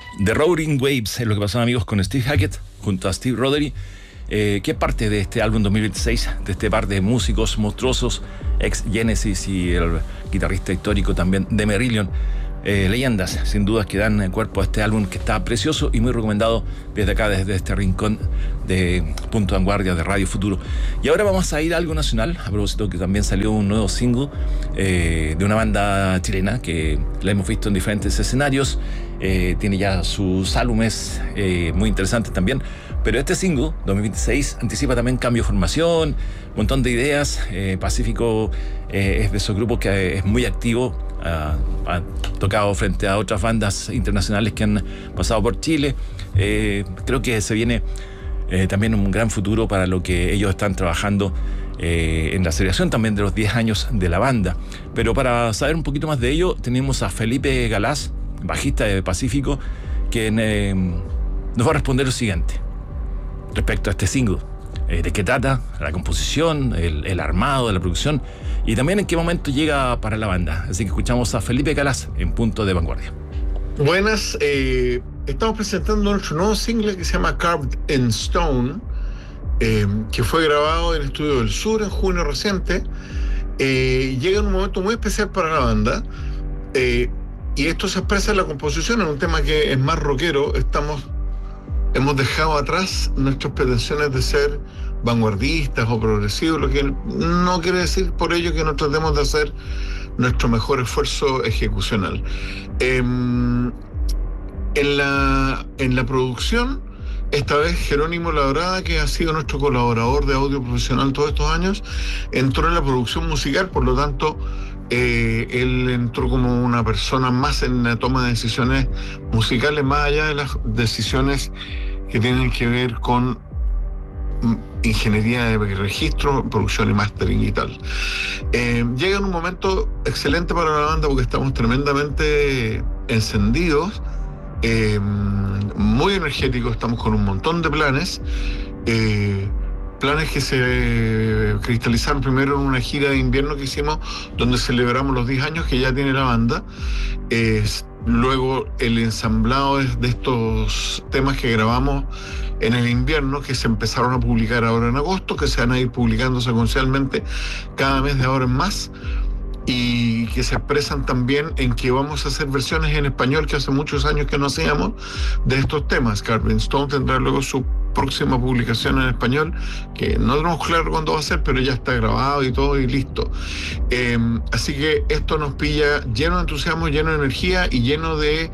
The Roaring Waves es lo que pasó, amigos, con Steve Hackett junto a Steve Rothery, que es parte de este álbum 2026, de este par de músicos monstruosos, ex Genesis y el guitarrista histórico también de Marillion. Leyendas, sin dudas, que dan cuerpo a este álbum que está precioso y muy recomendado desde acá, desde este rincón de Punto de Vanguardia de Radio Futuro. Y ahora vamos a ir a algo nacional, a propósito que también salió un nuevo single de una banda chilena que la hemos visto en diferentes escenarios. Tiene ya sus álbumes muy interesantes también, pero este single 2026 anticipa también cambio de formación, un montón de ideas. Pacífico es de esos grupos que es muy activo, ha tocado frente a otras bandas internacionales que han pasado por Chile. Creo que se viene también un gran futuro para lo que ellos están trabajando en la celebración también de los 10 años de la banda. Pero para saber un poquito más de ello, tenemos a Felipe Galaz, bajista de Pacífico, que nos va a responder lo siguiente respecto a este single. De qué trata, la composición, el armado de la producción y también en qué momento llega para la banda. Así que escuchamos a Felipe Galaz en Punto de Vanguardia. Buenas, estamos presentando nuestro nuevo single que se llama Carved in Stone, que fue grabado en Estudio del Sur en junio reciente. Llega en un momento muy especial para la banda, y esto se expresa en la composición, en un tema que es más rockero. Hemos dejado atrás nuestras pretensiones de ser vanguardistas o progresivos, lo que no quiere decir por ello que no tratemos de hacer nuestro mejor esfuerzo ejecucional. En la producción, esta vez Jerónimo Labrada, que ha sido nuestro colaborador de audio profesional todos estos años, entró en la producción musical. Por lo tanto, él entró como una persona más en la toma de decisiones musicales, más allá de las decisiones que tienen que ver con ingeniería de registro, producción y mastering y tal. Llega en un momento excelente para la banda porque estamos tremendamente encendidos, muy energéticos, estamos con un montón de planes que se cristalizaron primero en una gira de invierno que hicimos, donde celebramos los 10 años que ya tiene la banda. Luego el ensamblado de estos temas que grabamos en el invierno, que se empezaron a publicar ahora en agosto, que se van a ir publicando secuencialmente cada mes de ahora en más, y que se expresan también en que vamos a hacer versiones en español, que hace muchos años que no hacíamos, de estos temas. Carved in Stone tendrá luego su próxima publicación en español, que no tenemos claro cuándo va a ser, pero ya está grabado y todo y listo. Así que esto nos pilla lleno de entusiasmo, lleno de energía y lleno de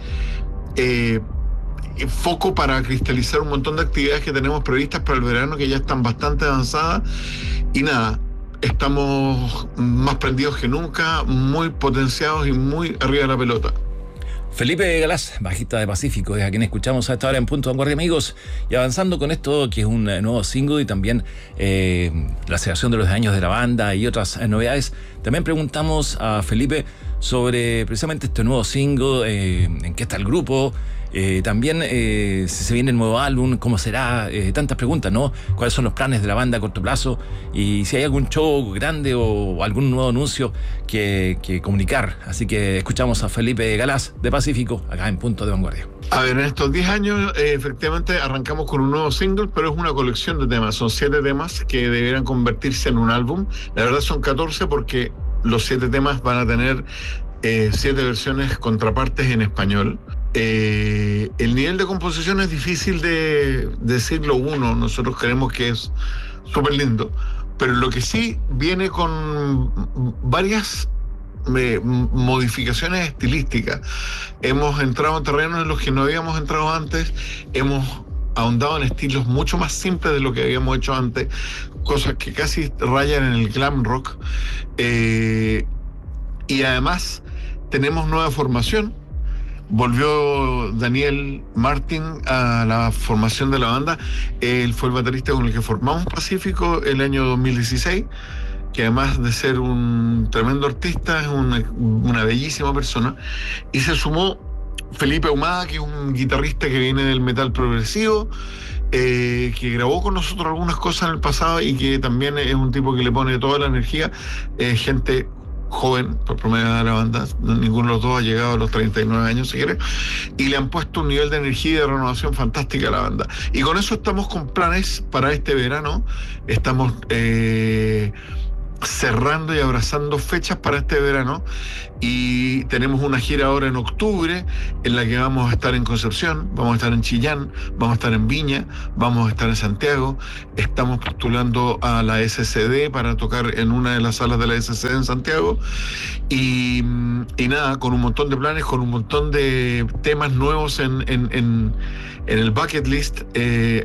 foco para cristalizar un montón de actividades que tenemos previstas para el verano, que ya están bastante avanzadas. Y nada, estamos más prendidos que nunca, muy potenciados y muy arriba de la pelota. Felipe Galaz, bajista de Pacífico, es a quien escuchamos a esta hora en Punto de Vanguardia, amigos. Y avanzando con esto, que es un nuevo single y también la celebración de los años de la banda y otras novedades, también preguntamos a Felipe sobre precisamente este nuevo single, en qué está el grupo, también si se viene el nuevo álbum, cómo será, tantas preguntas, ¿no? ¿Cuáles son los planes de la banda a corto plazo? Y si hay algún show grande o algún nuevo anuncio que comunicar. Así que escuchamos a Felipe Galaz de Pacífico, acá en Punto de Vanguardia. A ver, en estos 10 años, efectivamente, arrancamos con un nuevo single, pero es una colección de temas. Son 7 temas que deberán convertirse en un álbum. La verdad son 14 porque los 7 temas van a tener 7 versiones contrapartes en español. El nivel de composición es difícil de decirlo uno. Nosotros creemos que es súper lindo, pero lo que sí viene con varias modificaciones estilísticas. Hemos entrado en terrenos en los que no habíamos entrado antes. Hemos ahondado en estilos mucho más simples de lo que habíamos hecho antes, cosas que casi rayan en el glam rock, y además tenemos nueva formación. Volvió Daniel Martin a la formación de la banda. Él fue el baterista con el que formamos Pacífico el año 2016, que además de ser un tremendo artista, es una bellísima persona. Y se sumó Felipe Ahumada, que es un guitarrista que viene del metal progresivo, que grabó con nosotros algunas cosas en el pasado y que también es un tipo que le pone toda la energía. Gente joven, por promedio de la banda, ninguno de los dos ha llegado a los 39 años siquiera, y le han puesto un nivel de energía y de renovación fantástica a la banda. Y con eso estamos con planes para este verano, estamos cerrando y abrazando fechas para este verano, y tenemos una gira ahora en octubre en la que vamos a estar en Concepción, vamos a estar en Chillán, vamos a estar en Viña, vamos a estar en Santiago, estamos postulando a la SCD para tocar en una de las salas de la SCD en Santiago, y nada, con un montón de planes, con un montón de temas nuevos en el bucket list.